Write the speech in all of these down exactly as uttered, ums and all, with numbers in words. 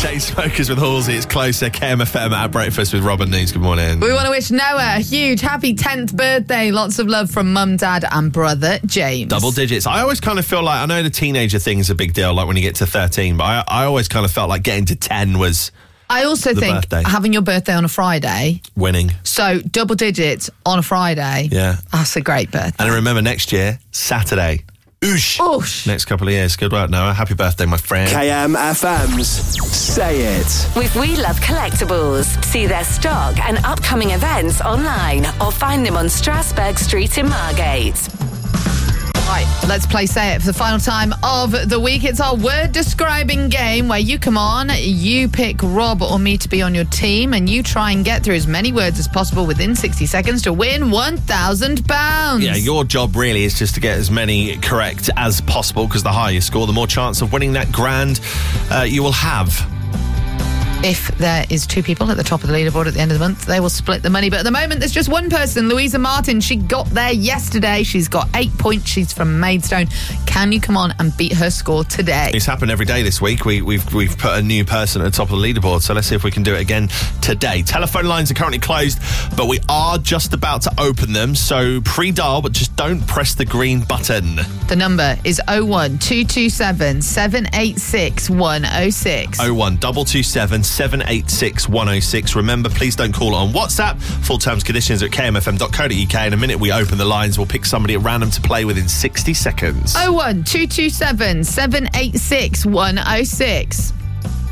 Chainsmokers with Halsey. It's Closer. K M F M at breakfast with Rob and News. Good morning. We want to wish Noah a huge happy tenth birthday. Lots of love from mum, dad and brother James. Double digits. I always kind of feel like, I know the teenager thing is a big deal, like when you get to thirteen, but I, I always kind of felt like getting to ten was I also the think birthday. Having your birthday on a Friday, winning. So double digits on a Friday. Yeah. That's a great birthday. And I remember next year, Saturday. Oosh. Oosh. Next couple of years. Good work, Noah. Happy birthday, my friend. K M F M's Say It. With We Love Collectibles. See their stock and upcoming events online or find them on Strasbourg Street in Margate. Right, let's play Say It for the final time of the week. It's our word describing game where you come on, you pick Rob or me to be on your team, and you try and get through as many words as possible within sixty seconds to win one thousand pounds. Yeah, your job really is just to get as many correct as possible, because the higher you score, the more chance of winning that grand uh, you will have. If there is two people at the top of the leaderboard at the end of the month, they will split the money. But at the moment, there's just one person, Louisa Martin. She got there yesterday. She's got eight points. She's from Maidstone. Can you come on and beat her score today? It's happened every day this week. We, we've we've put a new person at the top of the leaderboard, so let's see if we can do it again today. Telephone lines are currently closed, but we are just about to open them, so pre-dial, but just don't press the green button. The number is oh one two two seven seven eight six one oh six. oh one two two seven seven eight six one oh six. Remember, please don't call on WhatsApp. Full terms conditions at k m f m dot co dot u k. In a minute, we open the lines. We'll pick somebody at random to play within sixty seconds. oh one two two seven seven eight six one oh six. Do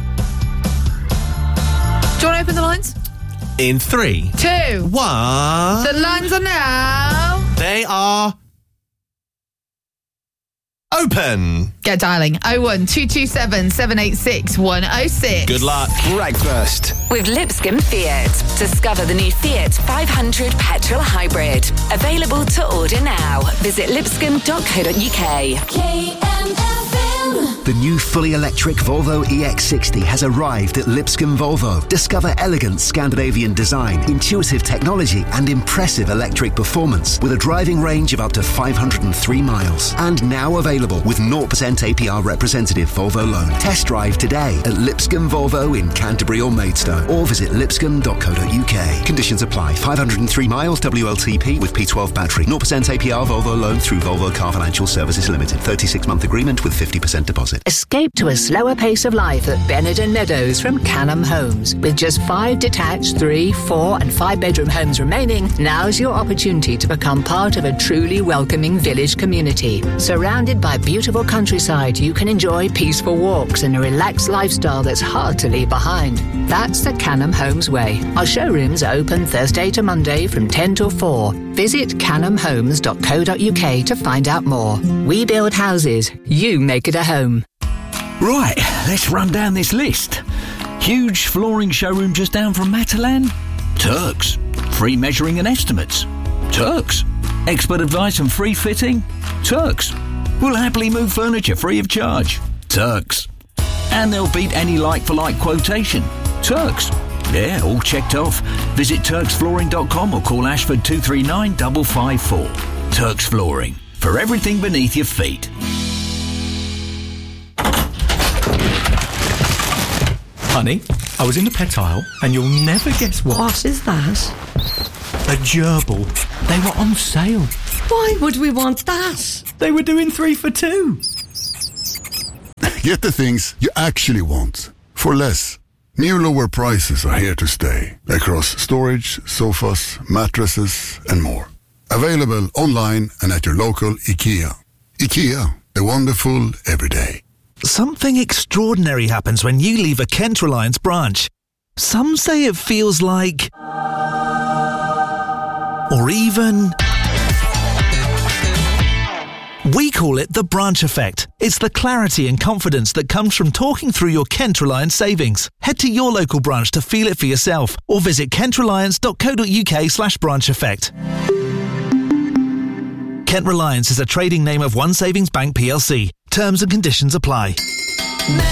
you want to open the lines? In three, two, one. The lines are now. They are open. Get dialing oh one two two seven seven eight six one oh six. Good luck. Breakfast With Lipscomb Fiat. Discover the new Fiat five hundred petrol hybrid. Available to order now. Visit lipscomb dot co dot u k. K M F M. The new fully electric Volvo E X sixty has arrived at Lipscomb Volvo. Discover elegant Scandinavian design, intuitive technology and impressive electric performance with a driving range of up to five hundred three miles. And now available with zero percent A P R representative Volvo loan. Test drive today at Lipscomb Volvo in Canterbury or Maidstone, or visit lipscomb dot co dot u k. Conditions apply. five hundred three miles W L T P with P twelve battery. zero percent A P R Volvo loan through Volvo Car Financial Services Limited. thirty-six month agreement with fifty percent deposit. Escape to a slower pace of life at Benenden Meadows from Canham Homes. With just five detached, three, four and five bedroom homes remaining, now's your opportunity to become part of a truly welcoming village community. Surrounded by beautiful countryside, you can enjoy peaceful walks and a relaxed lifestyle that's hard to leave behind. That's the Canham Homes way. Our showrooms are open Thursday to Monday from ten till four. Visit canham homes dot co dot u k to find out more. We build houses, you make it a home. Right, let's run down this list. Huge flooring showroom just down from Matalan? Turks. Free measuring and estimates? Turks. Expert advice and free fitting? Turks. We'll happily move furniture free of charge? Turks. And they'll beat any like-for-like quotation? Turks. Yeah, all checked off. Visit turks flooring dot com or call Ashford two three nine five five four. Turks Flooring. For everything beneath your feet. Honey, I was in the pet aisle and you'll never guess what. What is that? A gerbil. They were on sale. Why would we want that? They were doing three for two. Get the things you actually want for less. New lower prices are here to stay across storage, sofas, mattresses and more. Available online and at your local IKEA. IKEA, the wonderful everyday. Something extraordinary happens when you leave a Kent Reliance branch. Some say it feels like... or even... we call it the branch effect. It's the clarity and confidence that comes from talking through your Kent Reliance savings. Head to your local branch to feel it for yourself or visit kent reliance dot co dot u k slash branch effect. Kent Reliance is a trading name of One Savings Bank P L C. Terms and conditions apply.